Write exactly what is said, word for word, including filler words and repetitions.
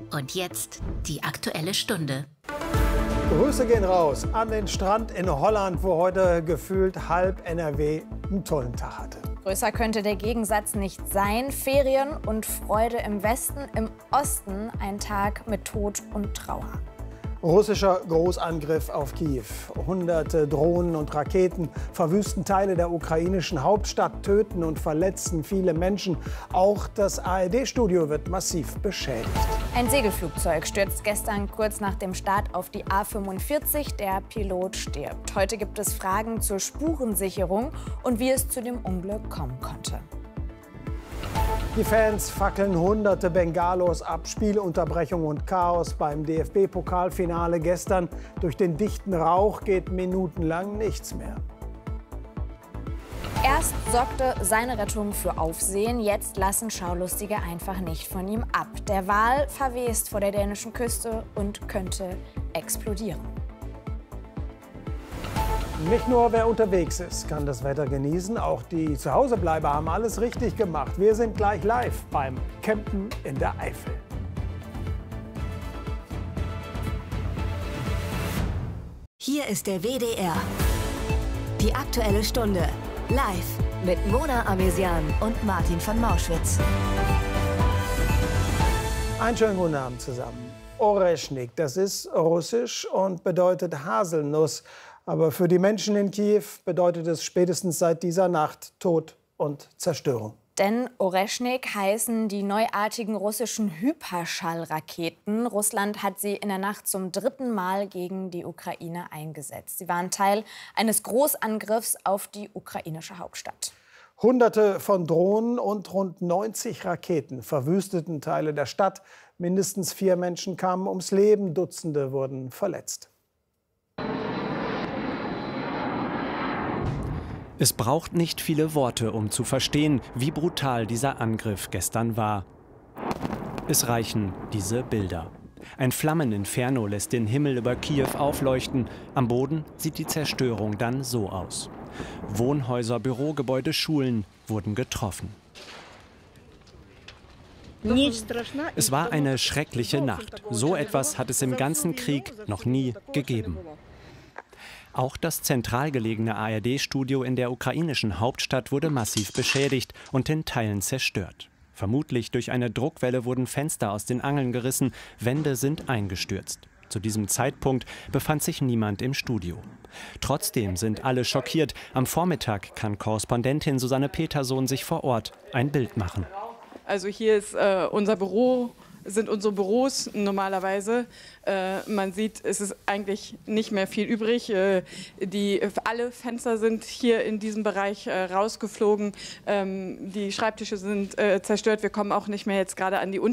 Und jetzt die Aktuelle Stunde. Grüße gehen raus an den Strand in Holland, wo heute gefühlt halb N R W einen tollen Tag hatte. Größer könnte der Gegensatz nicht sein. Ferien und Freude im Westen, im Osten ein Tag mit Tod und Trauer. Russischer Großangriff auf Kiew. Hunderte Drohnen und Raketen verwüsten Teile der ukrainischen Hauptstadt, töten und verletzen viele Menschen. Auch das A R D-Studio wird massiv beschädigt. Ein Segelflugzeug stürzt gestern kurz nach dem Start auf die A fünfundvierzig. Der Pilot stirbt. Heute gibt es Fragen zur Spurensicherung und wie es zu dem Unglück kommen konnte. Die Fans fackeln hunderte Bengalos ab. Spielunterbrechung und Chaos beim D F B-Pokalfinale gestern. Durch den dichten Rauch geht minutenlang nichts mehr. Erst sorgte seine Rettung für Aufsehen, jetzt lassen Schaulustige einfach nicht von ihm ab. Der Wal verwest vor der dänischen Küste und könnte explodieren. Nicht nur wer unterwegs ist, kann das Wetter genießen. Auch die Zuhausebleiber haben alles richtig gemacht. Wir sind gleich live beim Campen in der Eifel. Hier ist der W D R. Die Aktuelle Stunde. Live mit Mona Amesian und Martin von Mauschwitz. Einen schönen guten Abend zusammen. Oreschnik, das ist russisch und bedeutet Haselnuss. Aber für die Menschen in Kiew bedeutet es spätestens seit dieser Nacht Tod und Zerstörung. Denn Oreschnik heißen die neuartigen russischen Hyperschallraketen. Russland hat sie in der Nacht zum dritten Mal gegen die Ukraine eingesetzt. Sie waren Teil eines Großangriffs auf die ukrainische Hauptstadt. Hunderte von Drohnen und rund neunzig Raketen verwüsteten Teile der Stadt. Mindestens vier Menschen kamen ums Leben, Dutzende wurden verletzt. Es braucht nicht viele Worte, um zu verstehen, wie brutal dieser Angriff gestern war. Es reichen diese Bilder. Ein Flammeninferno lässt den Himmel über Kiew aufleuchten. Am Boden sieht die Zerstörung dann so aus. Wohnhäuser, Bürogebäude, Schulen wurden getroffen. Es war eine schreckliche Nacht. So etwas hat es im ganzen Krieg noch nie gegeben. Auch das zentral gelegene A R D-Studio in der ukrainischen Hauptstadt wurde massiv beschädigt und in Teilen zerstört. Vermutlich durch eine Druckwelle wurden Fenster aus den Angeln gerissen, Wände sind eingestürzt. Zu diesem Zeitpunkt befand sich niemand im Studio. Trotzdem sind alle schockiert. Am Vormittag kann Korrespondentin Susanne Petersohn sich vor Ort ein Bild machen. Also hier ist äh, unser Büro. Sind unsere Büros normalerweise. Äh, man sieht, es ist eigentlich nicht mehr viel übrig. Äh, die, alle Fenster sind hier in diesem Bereich äh, rausgeflogen. Ähm, die Schreibtische sind äh, zerstört. Wir kommen auch nicht mehr jetzt gerade an die Unterschiede.